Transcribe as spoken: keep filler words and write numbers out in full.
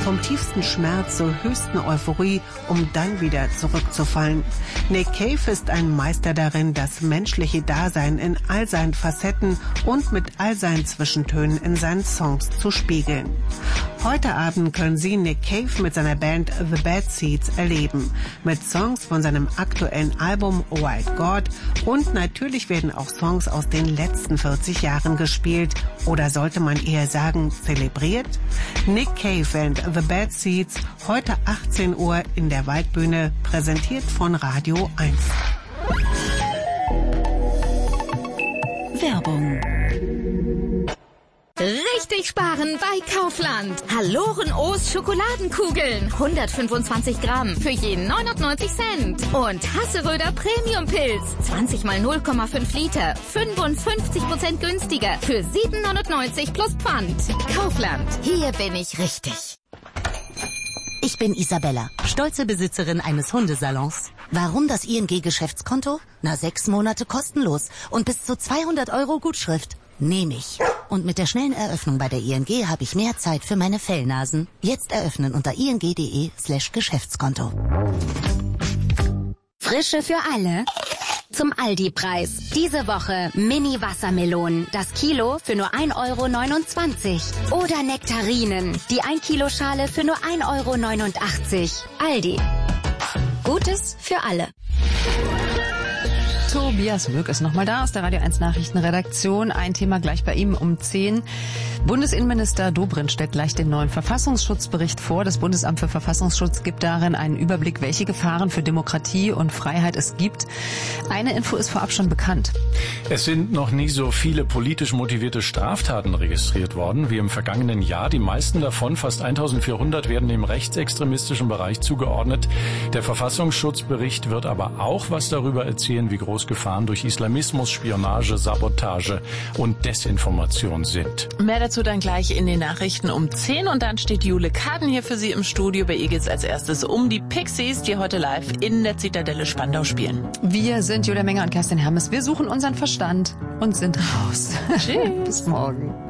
vom tiefsten Schmerz zur höchsten Euphorie, um dann wieder zurückzufallen. Nick Cave ist ein Meister darin, das menschliche Dasein in all seinen Facetten und mit all seinen Zwischentönen in seinen Songs zu spiegeln. Heute Abend können Sie Nick Cave mit seiner Band The Bad Seeds erleben. Mit Songs von seinem aktuellen Album White God und natürlich werden auch Songs aus den letzten vierzig Jahren gespielt. Oder sollte man eher sagen, zelebriert? Nick Cave and The Bad Seeds, heute achtzehn Uhr in der Waldbühne, präsentiert von Radio eins. Werbung. Richtig sparen bei Kaufland. Haloren O's Schokoladenkugeln. hundertfünfundzwanzig Gramm für je neunundneunzig Cent. Und Hasseröder Premium Pilz. zwanzig mal null Komma fünf Liter. fünfundfünfzig Prozent günstiger. Für sieben neunundneunzig plus Pfand. Kaufland. Hier bin ich richtig. Ich bin Isabella, stolze Besitzerin eines Hundesalons. Warum das I N G-Geschäftskonto? Na, sechs Monate kostenlos und bis zu zweihundert Euro Gutschrift. Nehme ich. Und mit der schnellen Eröffnung bei der I N G habe ich mehr Zeit für meine Fellnasen. Jetzt eröffnen unter ing.de slash Geschäftskonto. Frische für alle. Zum Aldi-Preis. Diese Woche Mini-Wassermelonen. Das Kilo für nur ein Euro neunundzwanzig. Oder Nektarinen. Die ein Kilo Schale für nur ein Euro neunundachtzig. Aldi. Gutes für alle. Tobias Mück ist nochmal da aus der Radio eins Nachrichtenredaktion. Ein Thema gleich bei ihm um zehn. Bundesinnenminister Dobrindt stellt gleich den neuen Verfassungsschutzbericht vor. Das Bundesamt für Verfassungsschutz gibt darin einen Überblick, welche Gefahren für Demokratie und Freiheit es gibt. Eine Info ist vorab schon bekannt. Es sind noch nie so viele politisch motivierte Straftaten registriert worden wie im vergangenen Jahr. Die meisten davon, fast eintausendvierhundert, werden dem rechtsextremistischen Bereich zugeordnet. Der Verfassungsschutzbericht wird aber auch was darüber erzählen, wie groß Gefahren durch Islamismus, Spionage, Sabotage und Desinformation sind. Mehr dazu dann gleich in den Nachrichten um zehn und dann steht Jule Kaden hier für Sie im Studio. Bei ihr geht's als erstes um die Pixies, die heute live in der Zitadelle Spandau spielen. Wir sind Julia Menger und Kerstin Hermes. Wir suchen unseren Verstand und sind raus. Tschüss. Bis morgen.